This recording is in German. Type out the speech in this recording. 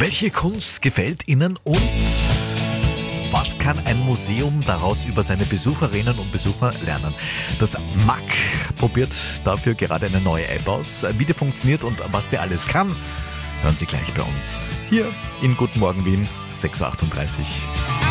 Welche Kunst gefällt Ihnen und was kann ein Museum daraus über seine Besucherinnen und Besucher lernen? Das MAK probiert dafür gerade eine neue App aus. Wie die funktioniert und was die alles kann, hören Sie gleich bei uns. Hier in Guten Morgen Wien, 6.38 Uhr.